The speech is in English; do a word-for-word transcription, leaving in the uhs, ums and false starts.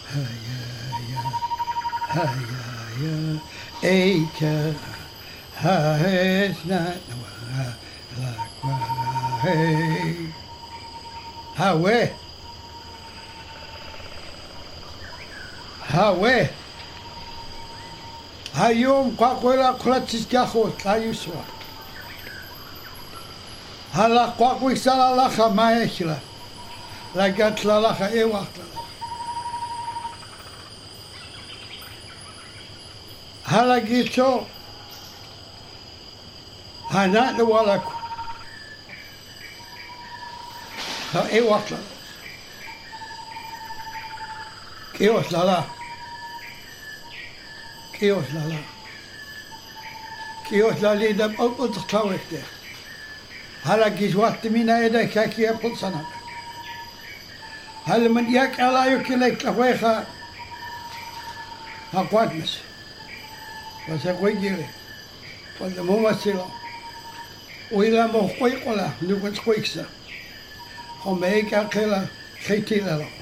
Hayaya, Eka, Haes not Hey, Hawe, Hawe, Hayum, Quaquera, Cratis Gaho, Tayuswa, Hala Quaquisala Lacha Maeshla, Lagatla Lacha Ewakla. Halagito Hanat the Wallach Ewatla Kios Lala Kios Lala Kios Lali the Upper Tawik there Halagis what the Mina Eda Kaki Pulsana Halaman Yak Alayukilek Laweha Aquadness. Was a great year. Was the moment still. We lamb of Quakola, Lucas Quakes. Omega Killer, Katie Lello.